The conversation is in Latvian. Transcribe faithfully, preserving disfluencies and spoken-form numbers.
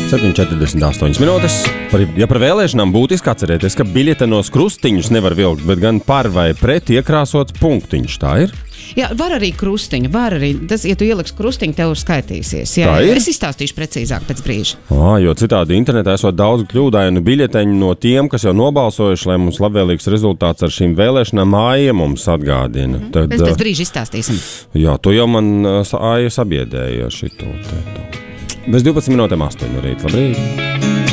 septiņi četrdesmit astoņas minūtes. Par, ja par vēlēšanām būtiski atcerēties, ka biļetenos krustiņus nevar vilkt, bet gan par vai pret iekrāsots punktiņš. Tā ir? Jā, var arī krustiņu, var arī. Tas, ja tu ieliks krustiņu, tev skaitīsies. Jā, Tā ir? Es izstāstīšu precīzāk pēc brīža. Ā, jo citādi internetā esot daudz kļūdainu biļeteņu no tiem, kas jau nobalsojuši, lai mums labvēlīgs rezultāts ar šīm vēlēšanām Aija mums atgādina. Mm. Tad, Mēs pēc brīža izstāstīsim. Jā, tu jau man Aija sabiedēji ar šito. Bez divpadsmit minūtēm astoņi rīt. Labrīt!